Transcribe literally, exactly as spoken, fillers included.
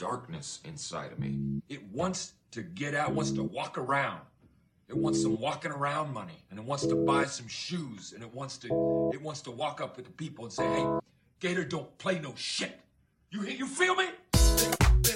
darkness inside of me. It wants to get out, wants to walk around. It wants some walking around money, and it wants to buy some shoes, and it wants to it wants to walk up with the people and say, hey, Gator don't play no shit. You you feel me?